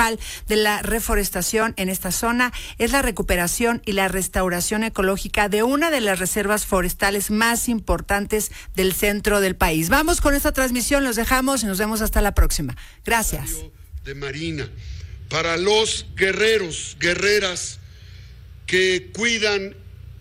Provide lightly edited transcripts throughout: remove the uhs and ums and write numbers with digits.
principal de la reforestación en esta zona es la recuperación y la restauración ecológica de una de las reservas forestales más importantes del centro del país. Vamos con esta transmisión, los dejamos y nos vemos hasta la próxima. Gracias. De Marina, para los guerreros, guerreras que cuidan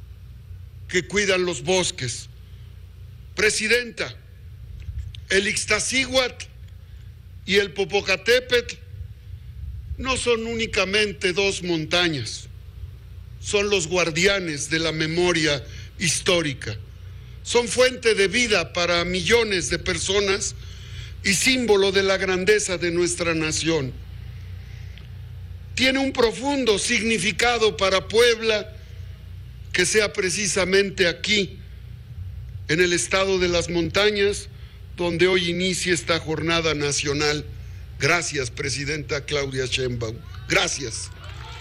los bosques. Presidenta, el Ixtaccíhuatl y el Popocatépetl no son únicamente dos montañas, son los guardianes de la memoria histórica, son fuente de vida para millones de personas y símbolo de la grandeza de nuestra nación. Tiene un profundo significado para Puebla que sea precisamente aquí, en el estado de las montañas, donde hoy inicia esta jornada nacional. Gracias, Presidenta Claudia Sheinbaum. Gracias.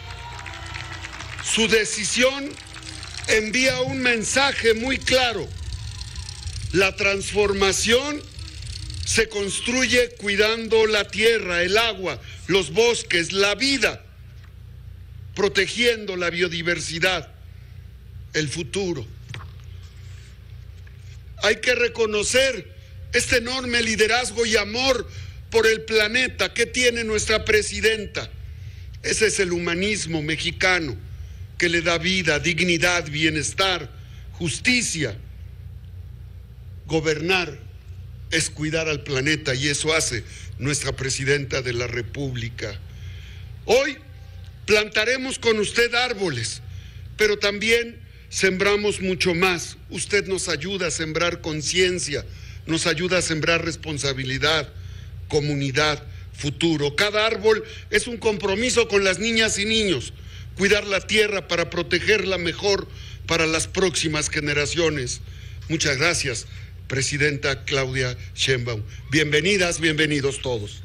Su decisión envía un mensaje muy claro. La transformación se construye cuidando la tierra, el agua, los bosques, la vida, protegiendo la biodiversidad, el futuro. Hay que reconocer este enorme liderazgo y amor por el planeta que tiene nuestra presidenta. Ese es el humanismo mexicano que le da vida, dignidad, bienestar, justicia. Gobernar es cuidar al planeta y eso hace nuestra presidenta de la República. Hoy plantaremos con usted árboles, pero también sembramos mucho más. Usted nos ayuda a sembrar conciencia, nos ayuda a sembrar responsabilidad, comunidad, futuro. Cada árbol es un compromiso con las niñas y niños, cuidar la tierra para protegerla mejor para las próximas generaciones. Muchas gracias, Presidenta Claudia Sheinbaum. Bienvenidas, bienvenidos todos.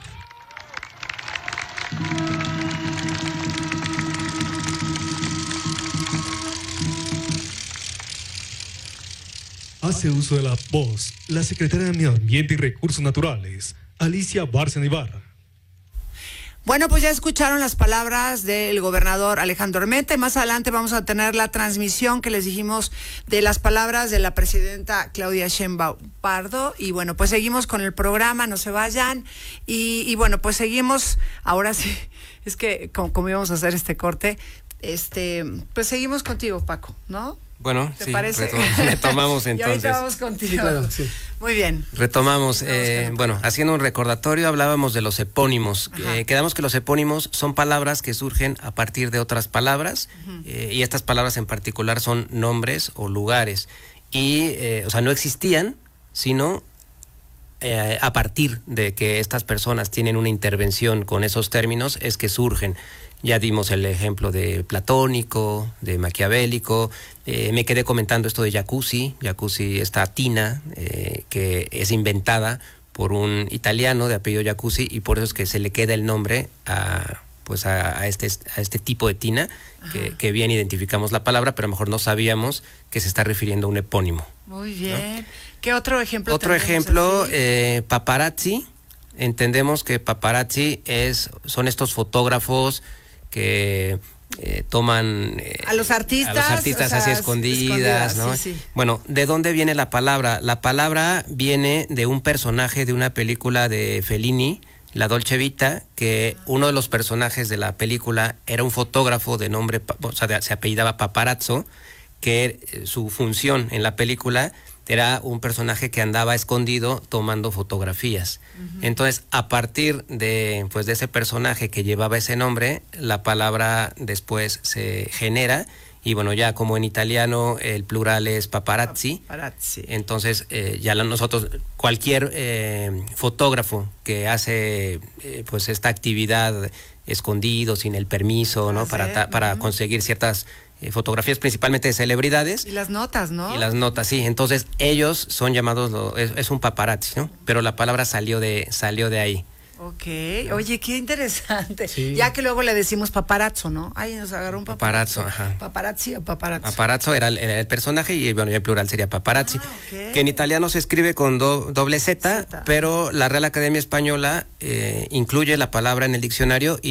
Hace uso de la voz la secretaria de Medio Ambiente y Recursos Naturales, Alicia Bárcena Ibarra. Bueno, pues ya escucharon las palabras del gobernador Alejandro Armenta y más adelante vamos a tener la transmisión que les dijimos de las palabras de la presidenta Claudia Sheinbaum Pardo. Y bueno, pues seguimos con el programa, no se vayan. Y bueno, pues seguimos, ahora sí, es que como íbamos a hacer este corte, pues seguimos contigo, Paco, ¿no? Bueno, ¿te sí, parece? retomamos entonces. Y ahorita vamos contigo. Sí, claro, sí. Muy bien. Retomamos, bueno, haciendo un recordatorio, hablábamos de los epónimos. Quedamos que los epónimos son palabras que surgen a partir de otras palabras, y estas palabras en particular son nombres o lugares. Y, o sea, no existían, sino a partir de que estas personas tienen una intervención con esos términos, es que surgen. Ya dimos el ejemplo de platónico, de maquiavélico. Me quedé comentando esto de jacuzzi. Jacuzzi, esta tina que es inventada por un italiano de apellido Jacuzzi, y por eso es que se le queda el nombre a este tipo de tina, que bien identificamos la palabra, pero a lo mejor no sabíamos que se está refiriendo a un epónimo. Muy bien. ¿No? ¿Qué otro ejemplo? Otro ejemplo, paparazzi. Entendemos que paparazzi son estos fotógrafos que toman a los artistas o sea, así escondidas, ¿no? Sí, sí. Bueno, ¿de dónde viene la palabra? La palabra viene de un personaje de una película de Fellini, La Dolce Vita, que uno de los personajes de la película era un fotógrafo de nombre, o sea, se apellidaba Paparazzo, que su función en la película era un personaje que andaba escondido tomando fotografías. Entonces, a partir de ese personaje que llevaba ese nombre, la palabra después se genera, y bueno, ya como en italiano el plural es paparazzi. Entonces, ya nosotros, cualquier fotógrafo que hace esta actividad escondido, sin el permiso, ¿no? Para conseguir ciertas fotografías, principalmente de celebridades. Y las notas, ¿no? Y las notas, sí. Entonces, ellos son llamados, es un paparazzi, ¿no? Pero la palabra salió de ahí. Ok, oye, qué interesante. Sí. Ya que luego le decimos paparazzo, ¿no? Ay, nos agarró un paparazzo. Ajá. ¿Paparazzi o paparazzo? Paparazzo era el personaje, y bueno, el plural sería paparazzi. Okay. Que en italiano se escribe con doble Z, pero la Real Academia Española incluye la palabra en el diccionario y